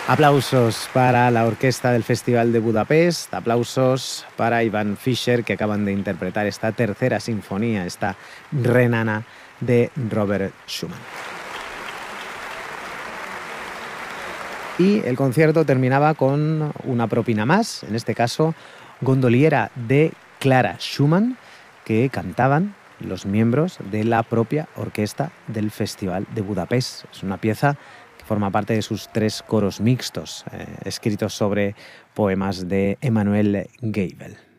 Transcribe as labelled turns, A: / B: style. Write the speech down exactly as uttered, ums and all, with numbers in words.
A: Aplausos para la orquesta del Festival de Budapest, aplausos para Ivan Fischer, que acaban de interpretar esta tercera sinfonía, esta renana de Robert Schumann. Y el concierto terminaba con una propina más, en este caso Gondoliera de Clara Schumann, que cantaban los miembros de la propia orquesta del Festival de Budapest. Es una pieza que forma parte de sus tres coros mixtos, eh, escritos sobre poemas de Emanuel Geibel.